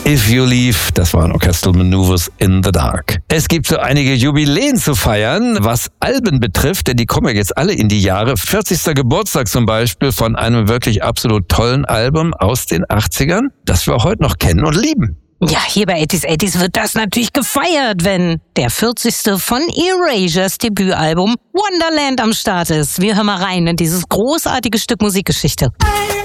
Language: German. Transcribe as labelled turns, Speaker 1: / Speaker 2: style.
Speaker 1: If You Leave, das waren Orchestral Maneuvers in the Dark. Es gibt so einige Jubiläen zu feiern, was Alben betrifft, denn die kommen ja jetzt alle in die Jahre. 40. Geburtstag zum Beispiel von einem wirklich absolut tollen Album aus den 80ern, das wir heute noch kennen und lieben.
Speaker 2: Ja, hier bei 80s wird das natürlich gefeiert, wenn der 40. von Erasures Debütalbum Wonderland am Start ist. Wir hören mal rein in dieses großartige Stück Musikgeschichte.